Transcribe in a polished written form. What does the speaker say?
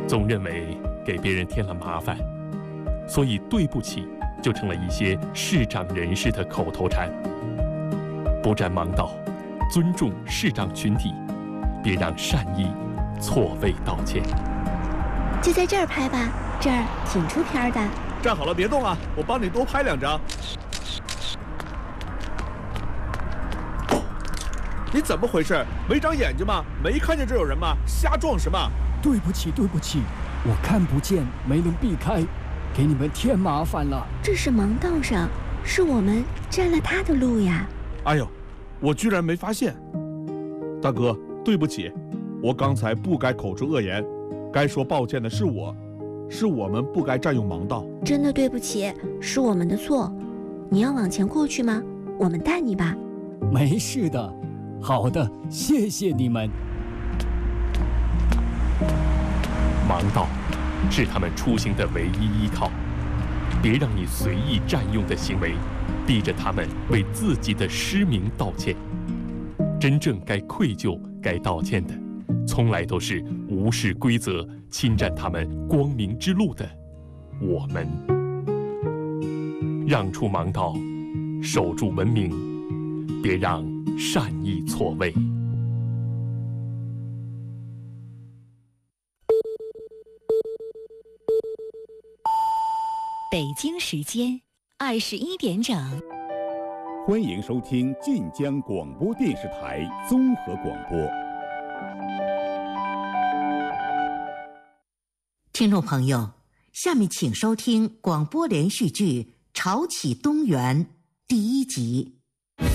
总认为给别人添了麻烦，所以对不起就成了一些视长人士的口头禅。不占盲道，尊重视长群体，别让善意错位道歉。 就在这儿拍吧，这儿挺出片的。 站好了，别动啊，我帮你多拍2张。你怎么回事？没长眼睛吗？没看见这有人吗？瞎撞什么？ 对不起，我看不见，没能避开，给你们添麻烦了。 这是盲道上，是我们占了他的路呀。 哎呦，我居然没发现。大哥，对不起，我刚才不该口出恶言，该说抱歉的是我们不该占用盲道。 真的对不起，是我们的错。你要往前过去吗？我们带你吧。 没事的。好的，谢谢你们。 盲道是他们出行的唯一依靠，别让你随意占用的行为逼着他们为自己的失明道歉。真正该愧疚、该道歉的，从来都是无视规则、侵占他们光明之路的我们。让出盲道，守住文明，别让善意错位。 北京时间21点整， 欢迎收听晋江广播电视台综合广播。 听众朋友，下面请收听广播连续剧《潮起东园》第1集。